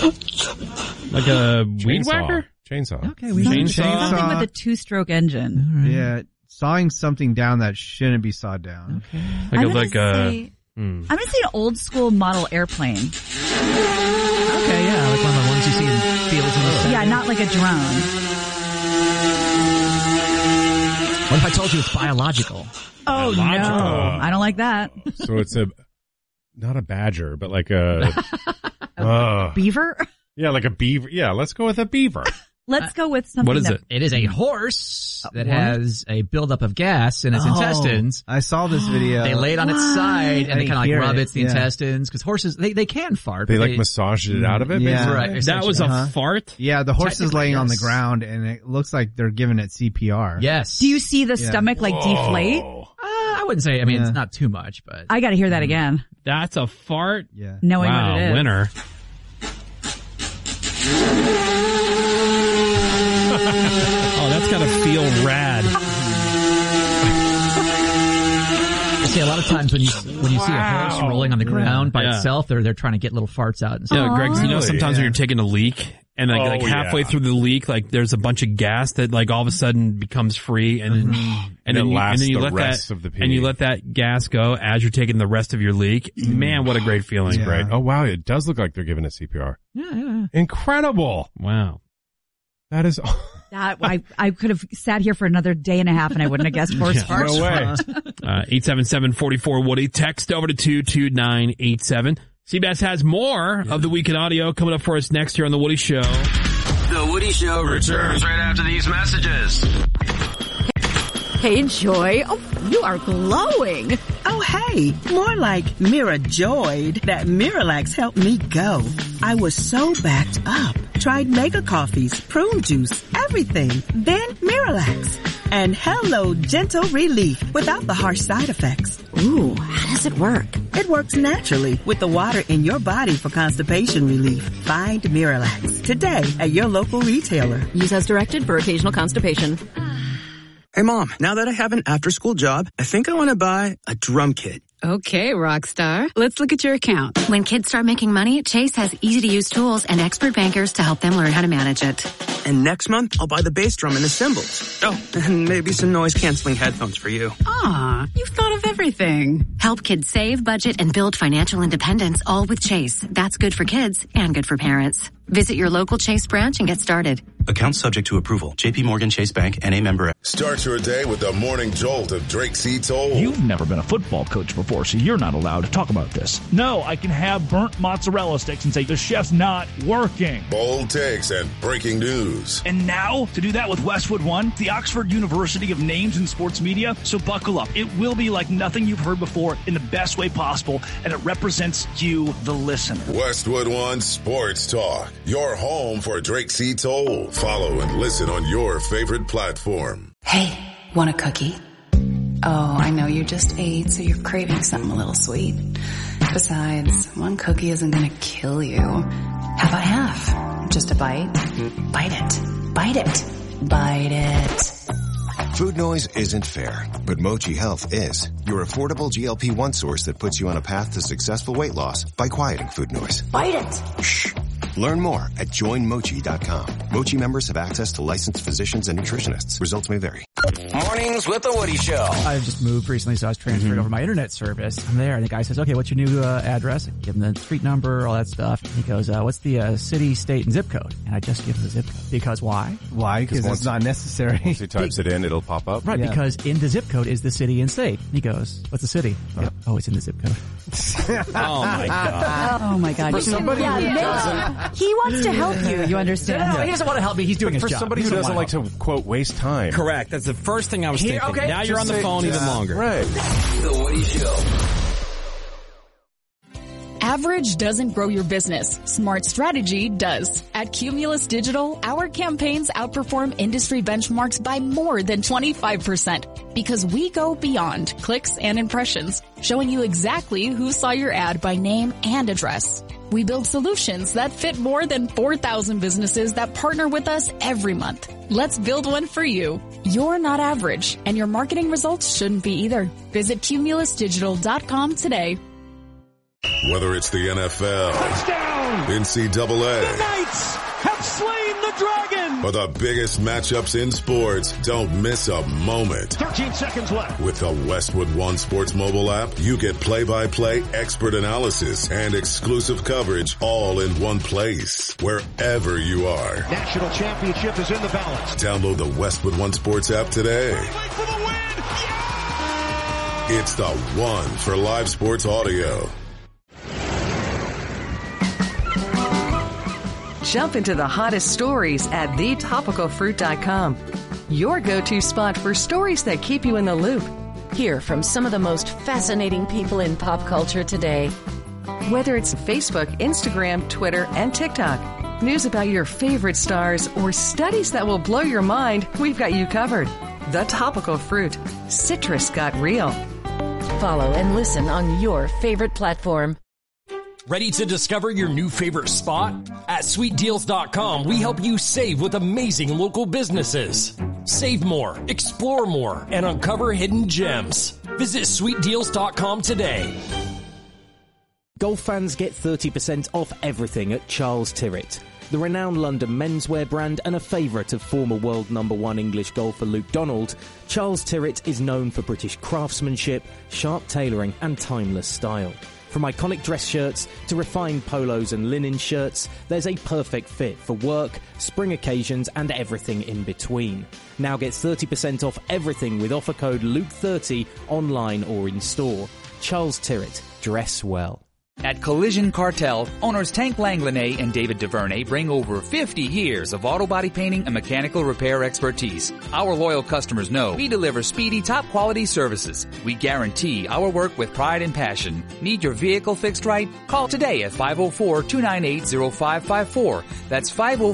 Like a weed whacker? Chainsaw. Okay, we chainsaw. Something with a 2-stroke engine. Right. Yeah, sawing something down that shouldn't be sawed down. Okay. I'm going to say an old school model airplane. Okay, yeah, like one of the ones you see in fields in the center. Yeah, not like a drone. What if I told you it's biological? Oh, no. I don't like that. So it's not a badger, but like a beaver? Yeah, like a beaver. Yeah, let's go with a beaver. Let's go with something. What is it? It is a horse that has a buildup of gas in its intestines. I saw this video. They lay it on its side and they kind of like rub the Yeah. intestines because horses, they can fart. They like massaged it out of it? Yeah. basically? Right. That was a fart? Yeah, the horse is laying on the yes. ground, and it looks like they're giving it CPR. Yes. Do you see the stomach like deflate? I wouldn't say, it's not too much, but. I got to hear that again. That's a fart? Yeah. Knowing what it is. Winner. Oh, that's got to feel rad. See, a lot of times when you see a horse rolling on the ground by itself, they're trying to get little farts out and stuff. Yeah, Greg, you know sometimes when you're taking a leak and like halfway through the leak, like there's a bunch of gas that like all of a sudden becomes free and then you let that gas go as you're taking the rest of your leak. Man, what a great feeling. That's great. Oh wow, it does look like they're giving it CPR. Yeah. Incredible. Wow. That is I could have sat here for another day and a half and I wouldn't have guessed horse farts. No way. 877-44-WOODY. Text over to 22987. CBS has more of the weekend audio coming up for us next here on The Woody Show. The Woody Show returns right after these messages. Hey, Joy. Oh, you are glowing. Oh, hey, more like Mira joyed that Miralax helped me go. I was so backed up. Tried mega coffees, prune juice, everything. Then Miralax. And hello, gentle relief without the harsh side effects. Ooh, how does it work? It works naturally with the water in your body for constipation relief. Find Miralax today at your local retailer. Use as directed for occasional constipation. Hey, Mom, now that I have an after-school job, I think I want to buy a drum kit. Okay, Rockstar. Let's look at your account. When kids start making money, Chase has easy-to-use tools and expert bankers to help them learn how to manage it. And next month, I'll buy the bass drum and the cymbals. Oh, and maybe some noise-canceling headphones for you. Aw, you've thought of everything. Help kids save, budget, and build financial independence, all with Chase. That's good for kids and good for parents. Visit your local Chase branch and get started. Account subject to approval. J.P. Morgan Chase Bank, N.A. member. Start your day with the morning jolt of Drake C. Toll. You've never been a football coach before, so you're not allowed to talk about this. No, I can have burnt mozzarella sticks and say the chef's not working. Bold takes and breaking news. And now, to do that with Westwood One, the Oxford University of Names in Sports Media. So buckle up. It will be like nothing you've heard before in the best way possible, and it represents you, the listener. Westwood One Sports Talk. Your home for Drake C. Toll. Follow and listen on your favorite platform. Hey, want a cookie? Oh, I know you just ate, so you're craving something a little sweet. Besides, one cookie isn't gonna kill you. How about half? Just a bite? Bite it. Bite it. Bite it. Food noise isn't fair, but Mochi Health is. Your affordable GLP-1 source that puts you on a path to successful weight loss by quieting food noise. Bite it. Shh. Learn more at joinmochi.com. Mochi members have access to licensed physicians and nutritionists. Results may vary. Mornings with the Woody Show. I just moved recently, so I was transferred over my internet service. I'm there, and the guy says, okay, what's your new address? I give him the street number, all that stuff. And he goes, what's the city, state, and zip code? And I just give him the zip code. Because why? Why? Because it's not necessary. Once he types it in, it'll pop up. Right, because in the zip code is the city and state. And he goes, what's the city? Oh, it's in the zip code. Oh, my God. Oh, my God. For somebody who doesn't... He wants to help you, you understand? No, he doesn't want to help me. He's doing his job. For somebody who doesn't like to, quote, waste time. Correct. That's the first thing I was thinking. Okay. Now you're on the phone even longer. Right. The Woody Show. Average doesn't grow your business. Smart strategy does. At Cumulus Digital, our campaigns outperform industry benchmarks by more than 25% because we go beyond clicks and impressions, showing you exactly who saw your ad by name and address. We build solutions that fit more than 4,000 businesses that partner with us every month. Let's build one for you. You're not average, and your marketing results shouldn't be either. Visit cumulusdigital.com today. Whether it's the NFL, touchdown, NCAA. The Knights have slain the dragon. For the biggest matchups in sports, don't miss a moment. 13 seconds left. With the Westwood One Sports mobile app, you get play-by-play expert analysis and exclusive coverage all in one place, wherever you are. National championship is in the balance. Download the Westwood One Sports app today. For the win. Yeah! It's the one for live sports audio. Jump into the hottest stories at thetopicalfruit.com. Your go-to spot for stories that keep you in the loop. Hear from some of the most fascinating people in pop culture today. Whether it's Facebook, Instagram, Twitter, and TikTok, news about your favorite stars, or studies that will blow your mind, we've got you covered. The Topical Fruit. Citrus got real. Follow and listen on your favorite platform. Ready to discover your new favorite spot? At SweetDeals.com, we help you save with amazing local businesses. Save more, explore more, and uncover hidden gems. Visit SweetDeals.com today. Golf fans get 30% off everything at Charles Tyrwhitt. The renowned London menswear brand and a favourite of former world #1 English golfer Luke Donald, Charles Tyrwhitt is known for British craftsmanship, sharp tailoring and timeless style. From iconic dress shirts to refined polos and linen shirts, there's a perfect fit for work, spring occasions and everything in between. Now get 30% off everything with offer code LUKE30 online or in store. Charles Tyrwhitt. Dress well. At Collision Cartel, owners Tank Langlanay and David DuVernay bring over 50 years of auto body painting and mechanical repair expertise. Our loyal customers know we deliver speedy, top-quality services. We guarantee our work with pride and passion. Need your vehicle fixed right? Call today at 504-298-0554. That's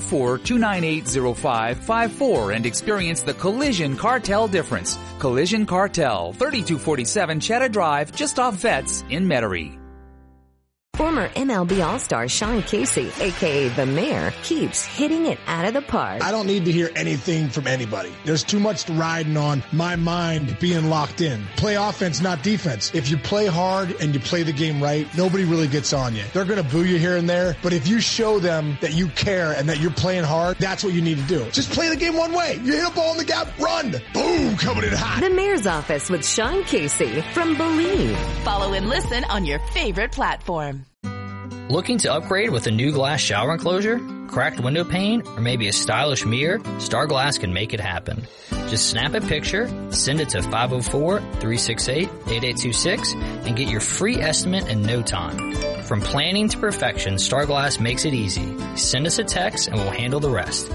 504-298-0554 and experience the Collision Cartel difference. Collision Cartel, 3247 Cheddar Drive, just off Vets in Metairie. Former MLB All-Star Sean Casey, a.k.a. The Mayor, keeps hitting it out of the park. I don't need to hear anything from anybody. There's too much riding on my mind being locked in. Play offense, not defense. If you play hard and you play the game right, nobody really gets on you. They're going to boo you here and there, but if you show them that you care and that you're playing hard, that's what you need to do. Just play the game one way. You hit a ball in the gap, run. Boom, coming in hot. The Mayor's Office with Sean Casey from Believe. Follow and listen on your favorite platform. Looking to upgrade with a new glass shower enclosure, cracked window pane, or maybe a stylish mirror? Star Glass can make it happen. Just snap a picture, send it to 504-368-8826, and get your free estimate in no time. From planning to perfection, Star Glass makes it easy. Send us a text and we'll handle the rest.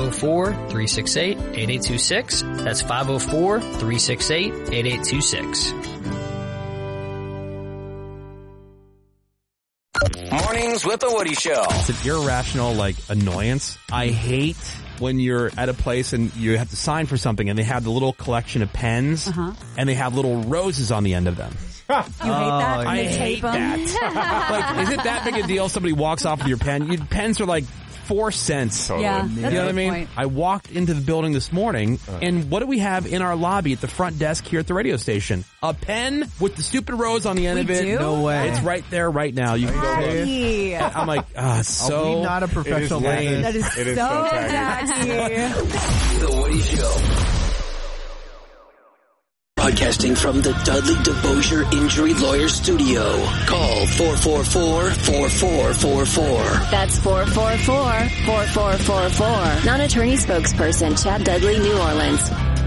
504-368-8826. That's 504-368-8826. Mornings with the Woody Show. It's an irrational, annoyance. I hate when you're at a place and you have to sign for something and they have the little collection of pens and they have little roses on the end of them. You hate that? I hate that. Is it that big a deal? Somebody walks off with your pen. Pens are 4 cents. Totally. Yeah, you know what I mean? I walked into the building this morning, and what do we have in our lobby at the front desk here at the radio station? A pen with the stupid rose on the end of it. Do? No way. It's right there right now. You can go look. I'm like, so... Are we not a professional lane? That is so tacky. The Woody Show. Broadcasting from the Dudley DeBosier Injury Lawyer Studio. Call 444-4444. That's 444-4444. Non-attorney spokesperson Chad Dudley, New Orleans.